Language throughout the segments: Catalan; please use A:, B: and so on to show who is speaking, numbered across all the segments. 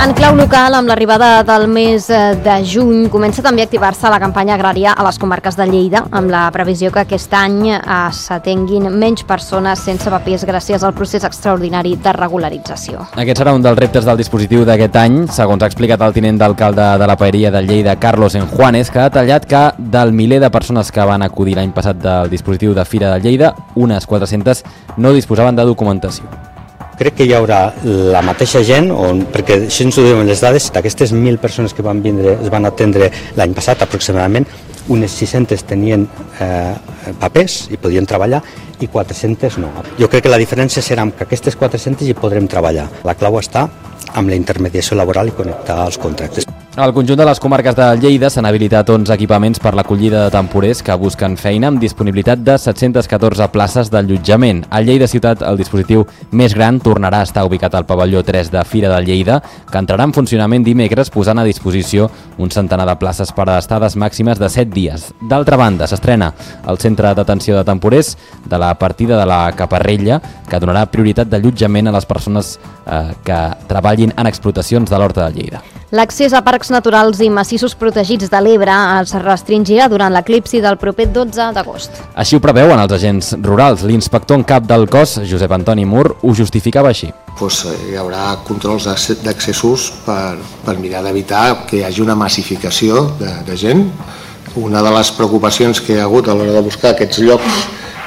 A: En clau local, amb l'arribada del mes de juny, comença també a activar-se la campanya agrària a les comarques de Lleida, amb la previsió que aquest any s'atenguin menys persones sense papers gràcies al procés extraordinari de regularització.
B: Aquest serà un dels reptes del dispositiu d'aquest any, segons ha explicat el tinent d'alcalde de la Paeria de Lleida, Carlos Enjuanes, que ha detallat que del miler de persones que van acudir l'any passat del dispositiu de Fira de Lleida, unes 400 no disposaven de documentació.
C: Crec que hi haurà la mateixa gent, perquè així ens ho diuen les dades, d'aquestes 1.000 persones que van vindre, es van atendre l'any passat aproximadament, unes 600 tenien papers i podien treballar i 400 no. Jo crec que la diferència serà que aquestes 400 hi podrem treballar. La clau està amb la intermediació laboral i connectar els contractes.
B: Al conjunt de les comarques de Lleida s'han habilitat 11 equipaments per l'acollida de temporers que busquen feina amb disponibilitat de 714 places d'allotjament. A Lleida ciutat, el dispositiu més gran tornarà a estar ubicat al pavelló 3 de Fira de Lleida, que entrarà en funcionament dimecres posant a disposició un centenar de places per a estades màximes de 7 dies. D'altra banda, s'estrena el centre d'atenció de temporers de la partida de la Caparrella, que donarà prioritat d'allotjament a les persones que treballin en explotacions de l'Horta de Lleida.
A: L'accés a parcs naturals i massissos protegits de l'Ebre es restringirà durant l'eclipsi del proper 12 d'agost.
B: Així ho preveuen els agents rurals. L'inspector en cap del cos, Josep Antoni Mur, ho justificava així.
D: Hi haurà controls d'accessos per mirar d'evitar que hi hagi una massificació de gent. Una de les preocupacions que hi ha hagut a l'hora de buscar aquests llocs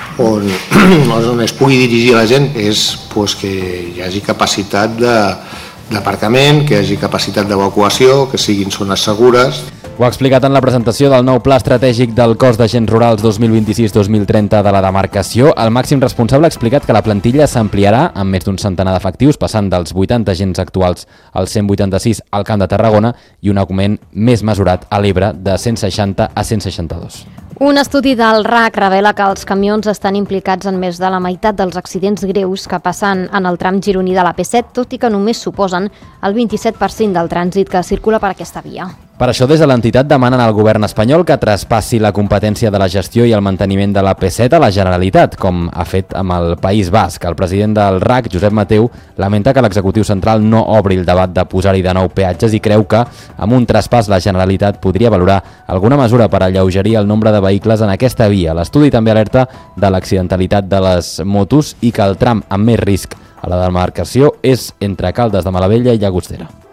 D: on es pugui dirigir la gent és que hi hagi capacitat d'aparcament, que hi hagi capacitat d'evacuació, que siguin zones segures.
B: Ho ha explicat en la presentació del nou Pla Estratègic del Cos d'Agents Rurals 2026-2030 de la demarcació. El màxim responsable ha explicat que la plantilla s'ampliarà amb més d'un centenar d'efectius, passant dels 80 agents actuals als 186 al Camp de Tarragona i un augment més mesurat a l'Ebre de 160 a 162.
A: Un estudi del RAC revela que els camions estan implicats en més de la meitat dels accidents greus que passen en el tram gironí de la P7, tot i que només suposen el 27% del trànsit que circula per aquesta via.
B: Per això, des de l'entitat demanen al govern espanyol que traspassi la competència de la gestió i el manteniment de la P7 a la Generalitat, com ha fet amb el País Basc. El president del RAC, Josep Mateu, lamenta que l'executiu central no obri el debat de posar-hi de nou peatges i creu que, amb un traspàs, la Generalitat podria valorar alguna mesura per alleugerir el nombre de vehicles en aquesta via. L'estudi també alerta de l'accidentalitat de les motos i que el tram amb més risc a la demarcació és entre Caldes de Malavella i Llagostera.